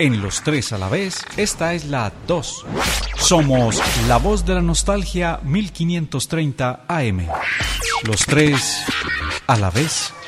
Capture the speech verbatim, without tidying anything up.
En Los Tres a la Vez, esta es la dos. Somos la voz de la nostalgia mil quinientos treinta A M. Los Tres a la Vez.